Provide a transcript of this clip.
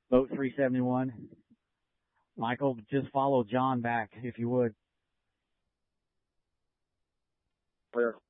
Boat 371. Michael, just follow John back if you would. Clear.